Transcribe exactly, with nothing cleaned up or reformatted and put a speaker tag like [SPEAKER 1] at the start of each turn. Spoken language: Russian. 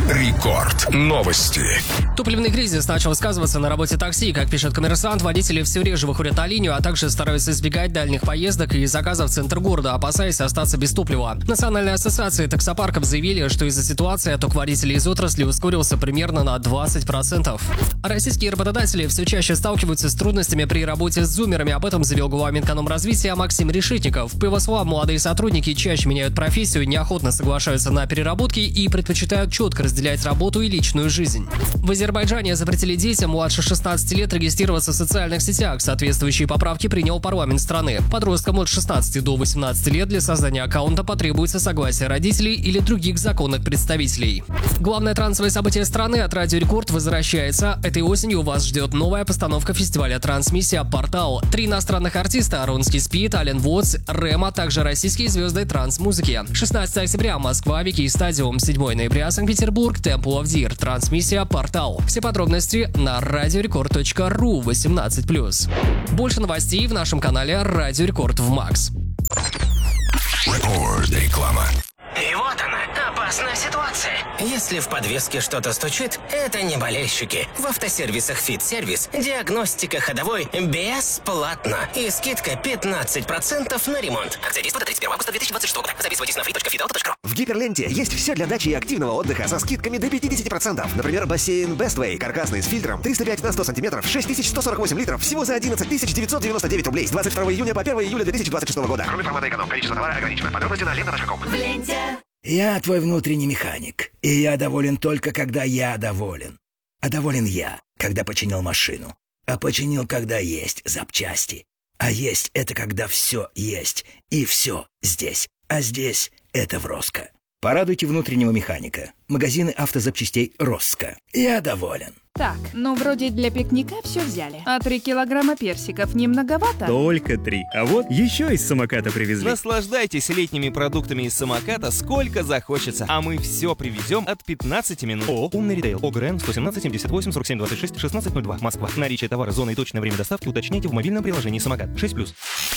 [SPEAKER 1] Рекорд. Новости.
[SPEAKER 2] Топливный кризис начал сказываться на работе такси. Как пишет «Коммерсант», водители все реже выходят на линию, а также стараются избегать дальних поездок и заказов в центр города, опасаясь остаться без топлива. Национальная ассоциация таксопарков заявили, что из-за ситуации отток водителей из отрасли ускорился примерно на двадцать процентов. Российские работодатели все чаще сталкиваются с трудностями при работе с зумерами. Об этом заявил глава Минэкономразвития Максим Решетников. По его словам, молодые сотрудники чаще меняют профессию, неохотно соглашаются на переработки и предпочитают четко разделять работу и личную жизнь. В Азербайджане запретили детям младше шестнадцати лет регистрироваться в социальных сетях. Соответствующие поправки принял парламент страны. Подросткам от шестнадцати до восемнадцати лет для создания аккаунта потребуется согласие родителей или других законных представителей. Главное трансовое событие страны от Радио Рекорд возвращается. Этой осенью вас ждет новая постановка фестиваля «Трансмиссия. Портал». Три иностранных артиста – Аронский Спид, Ален Вотс, Рэм, а также российские звезды транс-музыки. шестнадцатого октября Москва, Вики Стадиум. седьмого ноября Санкт-Петербург, Temple of Deer. Трансмиссия. Портал. Все подробности на радиорекорд точка ру восемнадцать плюс. Больше новостей в нашем канале Радио Рекорд в Макс.
[SPEAKER 1] Рекорд. Реклама.
[SPEAKER 3] И вот она, опасная ситуация. Если в подвеске что-то стучит, это не болельщики. В автосервисах «Фит-сервис» диагностика ходовой бесплатно. И скидка пятнадцать процентов на ремонт. Акция действует до тридцать первого августа две тысячи двадцать шестого года. Записывайтесь на фит точка фит авто точка ру.
[SPEAKER 4] В Гиперленте есть все для дачи и активного отдыха со скидками до пятидесяти процентов. Например, бассейн Bestway, каркасный с фильтром, триста пять на сто сантиметров, шесть тысяч сто сорок восемь литров, всего за одиннадцать тысяч девятьсот девяносто девять рублей с двадцать второго июня по первого июля две тысячи двадцать шестого года. Кроме формата эконом, количество товара ограничено. Подробности на лента точка ком.
[SPEAKER 5] В ленте.
[SPEAKER 6] Я твой внутренний механик, и я доволен только, когда я доволен. А доволен я, когда починил машину. А починил, когда есть запчасти. А есть — это когда все есть, и все здесь. А здесь — это в Роско. Порадуйте внутреннего механика. Магазины автозапчастей Роско. Я доволен.
[SPEAKER 5] Так, ну вроде для пикника все взяли. А три килограмма персиков не многовато?
[SPEAKER 7] Только три. А вот еще из самоката привезли.
[SPEAKER 8] Наслаждайтесь летними продуктами из самоката сколько захочется. А мы все привезем от пятнадцати минут. ООО «Умный ритейл». ОГРН сто семнадцать семьдесят восемь сорок семь двадцать шесть шестнадцать ноль два. Москва. Наличие товара, зона и точное время доставки уточняйте в мобильном приложении «Самокат». шесть плюс.